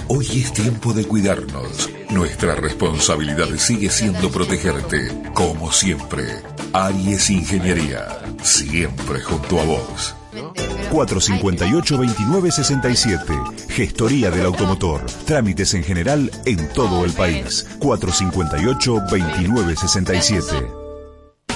Hoy es tiempo de cuidarnos. Nuestra responsabilidad sigue siendo protegerte. Como siempre, Aries Ingeniería, siempre junto a vos. 458-2967. Gestoría del automotor. Trámites en general en todo el país. 458-2967.